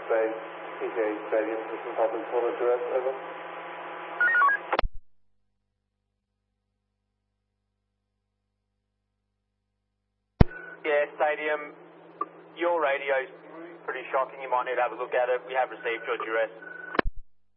Bay, PGA Stadium, Mission Public Total Address, over. Yeah, Stadium, your radio's pretty shocking. You might need to have a look at it. We have received your duress.